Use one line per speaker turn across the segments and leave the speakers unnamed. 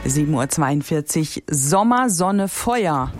7:42 Uhr. Sommer, Sonne, Feuer.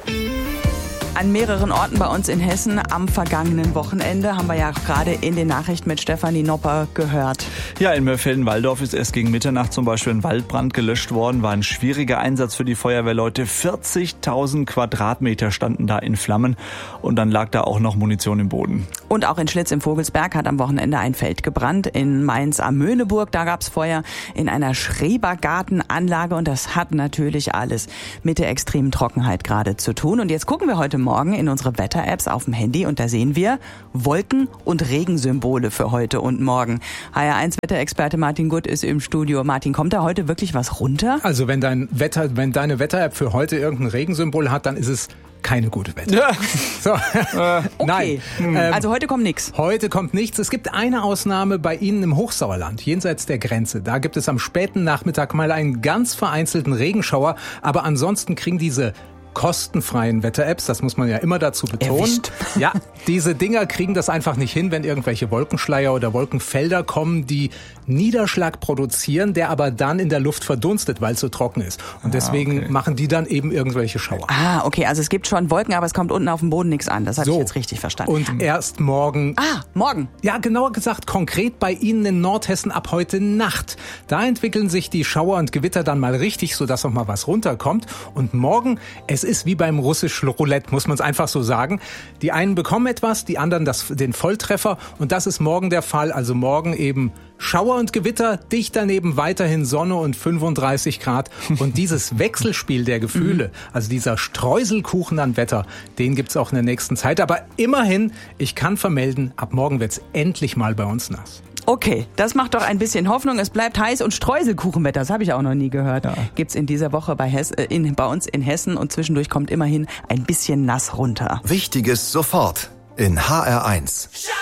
An mehreren Orten bei uns in Hessen am vergangenen Wochenende haben wir ja gerade in den Nachrichten mit Stefanie Nopper gehört.
Ja, in Mörfelden-Walldorf ist erst gegen Mitternacht zum Beispiel ein Waldbrand gelöscht worden. War ein schwieriger Einsatz für die Feuerwehrleute. 40.000 Quadratmeter standen da in Flammen und dann lag da auch noch Munition im Boden.
Und auch in Schlitz im Vogelsberg hat am Wochenende ein Feld gebrannt. In Mainz am Möhneburg, da gab's Feuer in einer Schrebergartenanlage und das hat natürlich alles mit der extremen Trockenheit gerade zu tun. Und jetzt gucken wir heute Morgen in unsere Wetter-Apps auf dem Handy und da sehen wir Wolken- und Regensymbole für heute und morgen. HR1-Wetterexperte Martin Gutt ist im Studio. Martin, kommt da heute wirklich was runter?
Also wenn deine Wetter-App für heute irgendein Regensymbol hat, dann ist es keine gute Wetter.
Ja.
So.
Okay,
Nein.
Also heute kommt nichts.
Heute kommt nichts. Es gibt eine Ausnahme bei Ihnen im Hochsauerland, jenseits der Grenze. Da gibt es am späten Nachmittag mal einen ganz vereinzelten Regenschauer, aber ansonsten kriegen diese kostenfreien Wetter-Apps, das muss man ja immer dazu betonen.
Erwischt.
Ja, diese Dinger kriegen das einfach nicht hin, wenn irgendwelche Wolkenschleier oder Wolkenfelder kommen, die Niederschlag produzieren, der aber dann in der Luft verdunstet, weil es so trocken ist. Und deswegen machen die dann eben irgendwelche Schauer.
Ah, okay, also es gibt schon Wolken, aber es kommt unten auf dem Boden nichts an. Das habe ich jetzt richtig verstanden.
Und erst morgen.
Morgen.
Ja, genauer gesagt, konkret bei Ihnen in Nordhessen ab heute Nacht. Da entwickeln sich die Schauer und Gewitter dann mal richtig, sodass noch mal was runterkommt. Und morgen, es ist wie beim russischen Roulette, muss man es einfach so sagen. Die einen bekommen etwas, die anderen den Volltreffer. Und das ist morgen der Fall. Also morgen eben Schauer und Gewitter, dicht daneben weiterhin Sonne und 35 Grad. Und dieses Wechselspiel der Gefühle, also dieser Streuselkuchen an Wetter, den gibt's auch in der nächsten Zeit. Aber immerhin, ich kann vermelden, ab morgen wird's endlich mal bei uns nass.
Okay, das macht doch ein bisschen Hoffnung. Es bleibt heiß und Streuselkuchenwetter, das habe ich auch noch nie gehört. Ja. Gibt's in dieser Woche bei uns in Hessen und zwischendurch kommt immerhin ein bisschen nass runter.
Wichtiges sofort in HR1.